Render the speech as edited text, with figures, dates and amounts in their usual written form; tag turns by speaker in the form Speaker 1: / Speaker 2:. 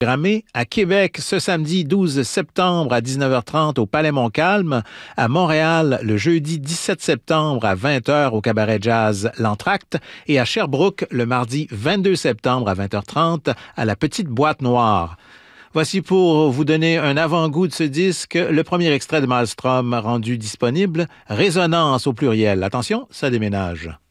Speaker 1: Programmé à Québec ce samedi 12 septembre à 19h30 au Palais Montcalm, à Montréal le jeudi 17 septembre à 20h au Cabaret Jazz L'Entracte et à Sherbrooke le mardi 22 septembre à 20h30 à la Petite Boîte Noire. Voici pour vous donner un avant-goût de ce disque, le premier extrait de Maelstrom rendu disponible, Résonance au pluriel. Attention, ça déménage.